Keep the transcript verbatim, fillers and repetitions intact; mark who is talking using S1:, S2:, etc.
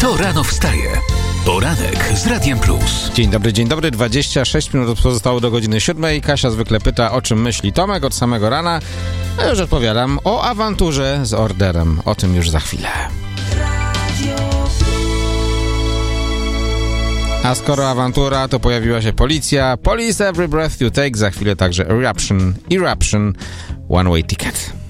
S1: Kto rano wstaje? Poranek z Radiem Plus.
S2: Dzień dobry, dzień dobry. dwadzieścia sześć minut pozostało do godziny siódmej. Kasia zwykle pyta, o czym myśli Tomek od samego rana. Ja już odpowiadam o awanturze z orderem. O tym już za chwilę. A skoro awantura, to pojawiła się policja. Police Every Breath You Take. Za chwilę także Eruption, Eruption, One Way Ticket.